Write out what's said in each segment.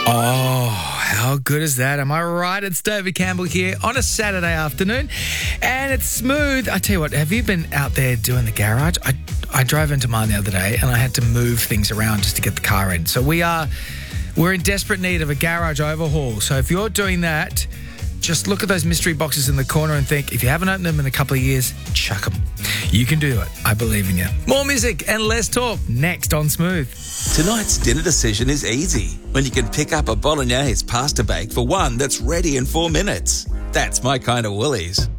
Oh, how good is that? Am I right? It's David Campbell here on a Saturday afternoon, and it's smooth. I tell you what, have you been out there doing the garage? I drove into mine the other day, and I had to move things around just to get the car in. So we're in desperate need of a garage overhaul. So if you're doing that, just look at those mystery boxes in the corner and think, if you haven't opened them in a couple of years, chuck them. You can do it. I believe in you. More music and less talk next on Smooth. Tonight's dinner decision is easy when you can pick up a bolognese pasta bake for one that's ready in 4 minutes. That's my kind of Woolies.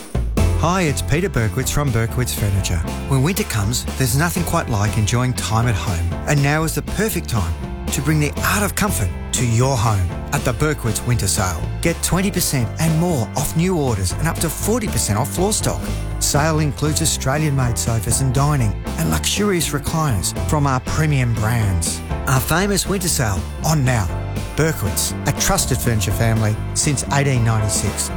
Hi, it's Peter Berkowitz from Berkowitz Furniture. When winter comes, there's nothing quite like enjoying time at home. And now is the perfect time to bring the art of comfort to your home at the Berkowitz Winter Sale. Get 20% and more off new orders and up to 40% off floor stock. Sale includes Australian-made sofas and dining and luxurious recliners from our premium brands. Our famous winter sale on now. Berkowitz, a trusted furniture family since 1896.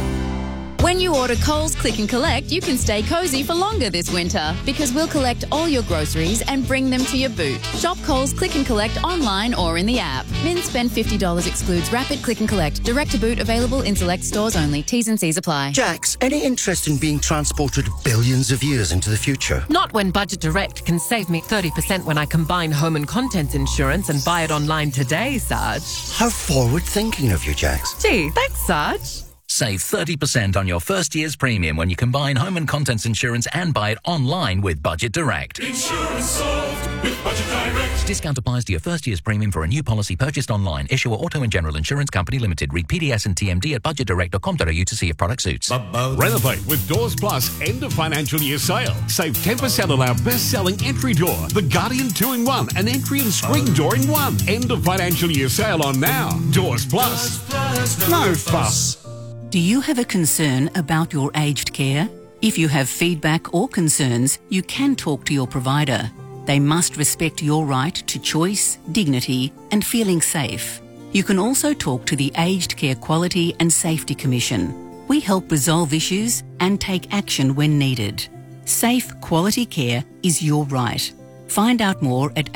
When you order Coles Click and Collect, you can stay cosy for longer this winter because we'll collect all your groceries and bring them to your boot. Shop Coles Click and Collect online or in the app. Min spend $50 excludes Rapid Click and Collect. Direct to boot available in select stores only. T's and C's apply. Jax, any interest in being transported billions of years into the future? Not when Budget Direct can save me 30% when I combine home and contents insurance and buy it online today, Sarge. How forward-thinking of you, Jax. Gee, thanks, Sarge. Save 30% on your first year's premium when you combine home and contents insurance and buy it online with Budget Direct. Insurance solved with Budget Direct. Discount applies to your first year's premium for a new policy purchased online. Issuer Auto and General Insurance Company Limited. Read PDS and TMD at budgetdirect.com.au to see if product suits. Renovate with Doors Plus end of financial year sale. Save 10% on our best-selling entry door, the Guardian 2-in-1, an entry and screen door in one. End of financial year sale on now. Doors Plus. No fuss. Do you have a concern about your aged care? If you have feedback or concerns, you can talk to your provider. They must respect your right to choice, dignity, and feeling safe. You can also talk to the Aged Care Quality and Safety Commission. We help resolve issues and take action when needed. Safe, quality care is your right. Find out more at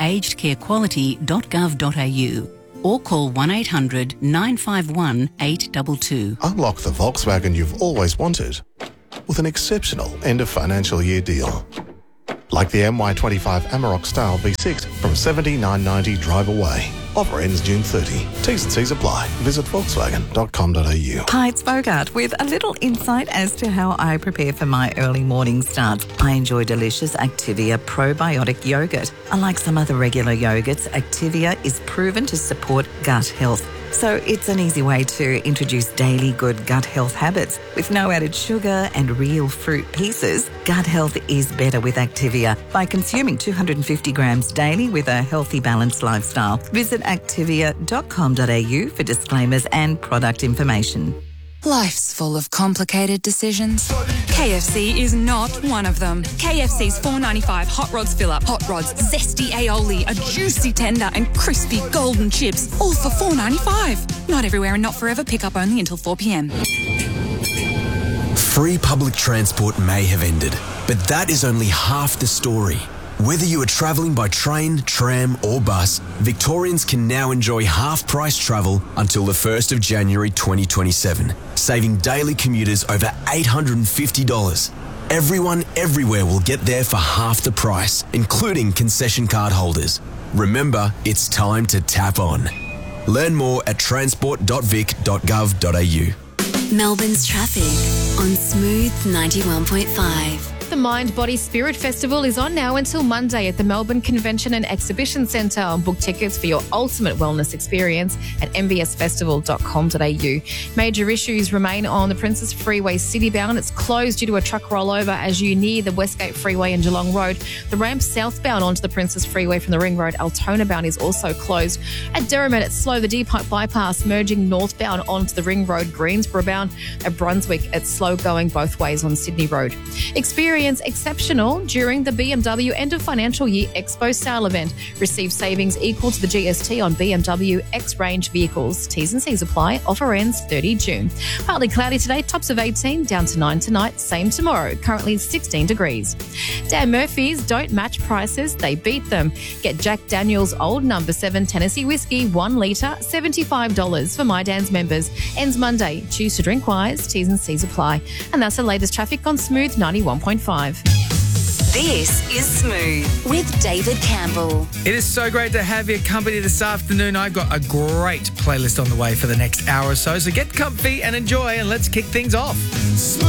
agedcarequality.gov.au. or call 1-800 951 822. Unlock the Volkswagen you've always wanted with an exceptional end of financial year deal. Like the MY25 Amarok Style V6 from $79.90 drive away. Offer ends June 30. T's and C's apply. Visit volkswagen.com.au. Hi, it's Bogart with a little insight as to how I prepare for my early morning starts. I enjoy delicious Activia probiotic yogurt. Unlike some other regular yogurts, Activia is proven to support gut health. So it's an easy way to introduce daily good gut health habits. With no added sugar and real fruit pieces, gut health is better with Activia by consuming 250 grams daily with a healthy, balanced lifestyle. Visit activia.com.au for disclaimers and product information. Life's full of complicated decisions. KFC is not one of them. KFC's $4.95 Hot Rods Fill-Up. Hot Rods, zesty aioli, a juicy tender and crispy golden chips, all for $4.95. Not everywhere and not forever. Pick up only until 4 p.m. Free public transport may have ended, but that is only half the story. Whether you are travelling by train, tram or bus, Victorians can now enjoy half-price travel until the 1st of January 2027, saving daily commuters over $850. Everyone everywhere will get there for half the price, including concession card holders. Remember, it's time to tap on. Learn more at transport.vic.gov.au. Melbourne's traffic on Smooth 91.5. The Mind, Body, Spirit Festival is on now until Monday at the Melbourne Convention and Exhibition Centre. Book tickets for your ultimate wellness experience at mbsfestival.com.au. Major issues remain on the Princess Freeway citybound. It's closed due to a truck rollover as you near the Westgate Freeway and Geelong Road. The ramp southbound onto the Princess Freeway from the Ring Road Altona bound is also closed. At Derrimut, it's slow. The Deep Pike bypass merging northbound onto the Ring Road Greensboro bound. At Brunswick, it's slow going both ways on Sydney Road. Experience Experience exceptional during the BMW End of Financial Year Expo Sale event. Receive savings equal to the GST on BMW X-Range vehicles. T's and C's apply. Offer ends 30 June. Partly cloudy today, tops of 18, down to 9 tonight. Same tomorrow, currently 16 degrees. Dan Murphy's don't match prices, they beat them. Get Jack Daniel's Old No. 7 Tennessee Whiskey, 1 litre, $75 for My Dan's members. Ends Monday. Choose to drink wise. T's and C's apply. And that's the latest traffic on Smooth 91.5. This is Smooth with David Campbell. It is so great to have your company this afternoon. I've got a great playlist on the way for the next hour or so. So get comfy and enjoy, and let's kick things off.